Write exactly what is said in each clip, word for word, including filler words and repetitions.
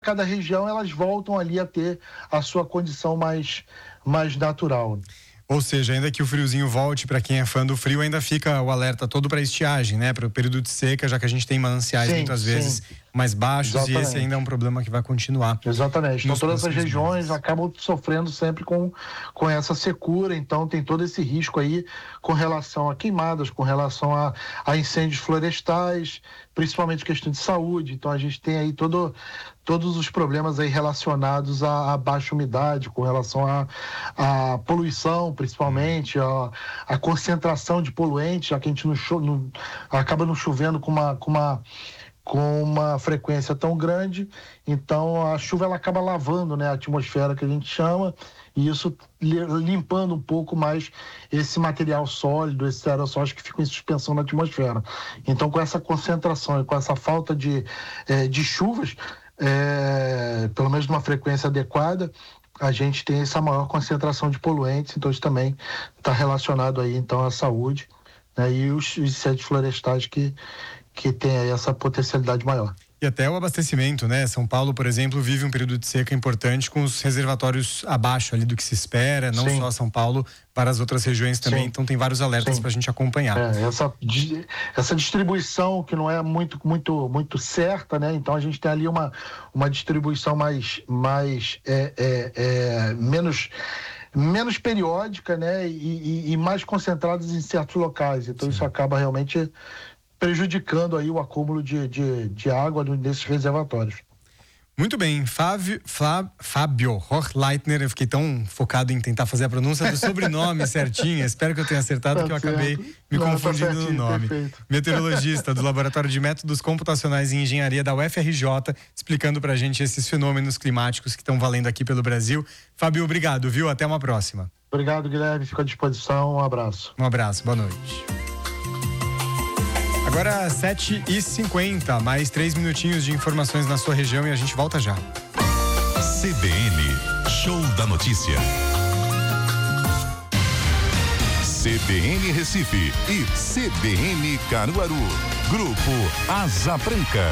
cada região elas voltam ali a ter a sua condição mais, mais natural. Ou seja, ainda que o friozinho volte, para quem é fã do frio, ainda fica o alerta todo para estiagem, né? Para o período de seca, já que a gente tem mananciais sim, muitas sim. vezes mais baixos. Exatamente. E esse ainda é um problema que vai continuar. Exatamente. Então todas as regiões meses. acabam sofrendo sempre com, com essa secura, então tem todo esse risco aí com relação a queimadas, com relação a, a incêndios florestais, principalmente questão de saúde. Então a gente tem aí todo, todos os problemas aí relacionados à, à baixa umidade, com relação à, à poluição, principalmente, a, a concentração de poluentes, já que a gente não, cho- não acaba não chovendo com uma, com uma com uma frequência tão grande, então a chuva ela acaba lavando, né, a atmosfera que a gente chama, e isso limpando um pouco mais esse material sólido, esses aerossóis que ficam em suspensão na atmosfera. Então com essa concentração e com essa falta de, eh, de chuvas, eh, pelo menos numa frequência adequada, a gente tem essa maior concentração de poluentes, então isso também está relacionado aí então à saúde, né, e os incêndios florestais que que tem aí essa potencialidade maior. E até o abastecimento, né? São Paulo, por exemplo, vive um período de seca importante com os reservatórios abaixo ali do que se espera, não Sim. só São Paulo, para as outras regiões também, Sim. então tem vários alertas para a gente acompanhar. É, essa, essa distribuição que não é muito, muito, muito certa, né? Então a gente tem ali uma, uma distribuição mais, mais é, é, é, menos... menos periódica, né? E, e, e mais concentradas em certos locais. Então Sim. isso acaba realmente prejudicando aí o acúmulo de, de, de água nesses reservatórios. Muito bem, Fábio, Flá, Fábio Hochleitner, eu fiquei tão focado em tentar fazer a pronúncia do sobrenome certinha, espero que eu tenha acertado, tá que eu certo. acabei me Não, confundindo tá no nome. Perfeito. Meteorologista do Laboratório de Métodos Computacionais e Engenharia da U F R J, explicando pra gente esses fenômenos climáticos que estão valendo aqui pelo Brasil. Fábio, obrigado, viu? Até uma próxima. Obrigado, Guilherme, fico à disposição, um abraço. Um abraço, boa noite. Agora sete e cinquenta, mais três minutinhos de informações na sua região e a gente volta já. C B N, Show da Notícia. C B N Recife e C B N Caruaru. Grupo Asa Branca.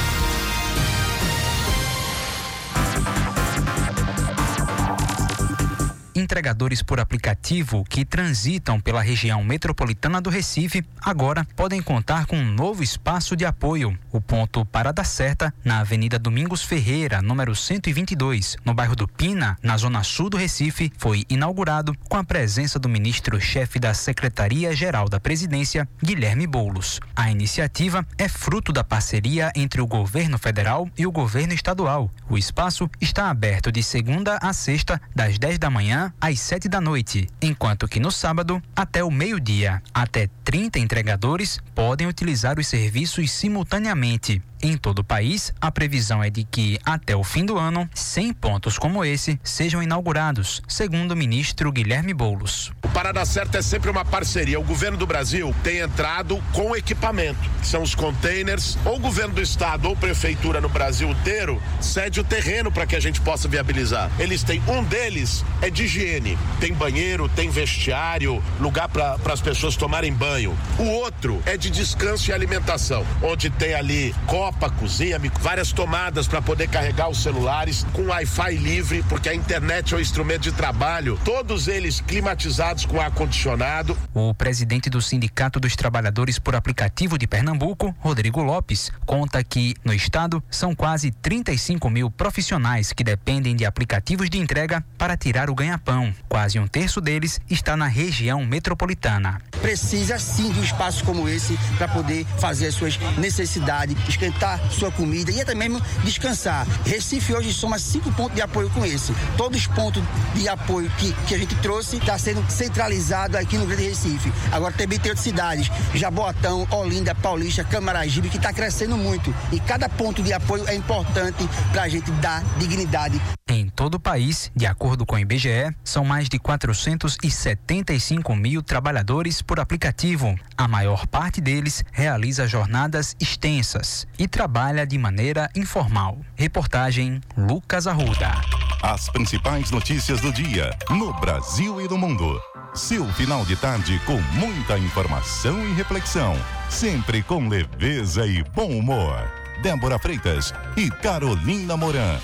Entregadores por aplicativo que transitam pela região metropolitana do Recife agora podem contar com um novo espaço de apoio. O ponto Parada Certa, na Avenida Domingos Ferreira, número cento e vinte e dois, no bairro do Pina, na zona sul do Recife, foi inaugurado com a presença do ministro-chefe da Secretaria-Geral da Presidência, Guilherme Boulos. A iniciativa é fruto da parceria entre o governo federal e o governo estadual. O espaço está aberto de segunda a sexta, das dez da manhã às sete da noite, enquanto que no sábado, até o meio-dia. Até trinta entregadores podem utilizar os serviços simultaneamente. Em todo o país, a previsão é de que, até o fim do ano, cem pontos como esse sejam inaugurados, segundo o ministro Guilherme Boulos. O Parada Certa é sempre uma parceria. O governo do Brasil tem entrado com equipamento, que são os containers. Ou o governo do estado ou prefeitura no Brasil inteiro cede o terreno para que a gente possa viabilizar. Eles têm, um deles é de higiene. Tem banheiro, tem vestiário, lugar para as pessoas tomarem banho. O outro é de descanso e alimentação, onde tem ali copa, cozinha, várias tomadas para poder carregar os celulares com Wi-Fi livre, porque a internet é o instrumento de trabalho. Todos eles climatizados com ar-condicionado. O presidente do Sindicato dos Trabalhadores por Aplicativo de Pernambuco, Rodrigo Lopes, conta que no estado são quase trinta e cinco mil profissionais que dependem de aplicativos de entrega para tirar o ganha-pão. Quase um terço deles está na região metropolitana. Precisa sim de um espaço como esse para poder fazer as suas necessidades, esquentar sua comida e até mesmo descansar. Recife hoje soma cinco pontos de apoio com esse. Todos os pontos de apoio que, que a gente trouxe está sendo centralizado aqui no Grande Recife. Agora também tem outras cidades, Jaboatão, Olinda, Paulista, Camaragibe, que está crescendo muito. E cada ponto de apoio é importante para a gente dar dignidade. Em todo o país, de acordo com o I B G E, são mais de quatrocentos e setenta e cinco mil trabalhadores por aplicativo. A maior parte deles realiza jornadas extensas e trabalha de maneira informal. Reportagem Lucas Arruda. As principais notícias do dia no Brasil e no mundo. Seu final de tarde com muita informação e reflexão, sempre com leveza e bom humor. Débora Freitas e Carolina Moran.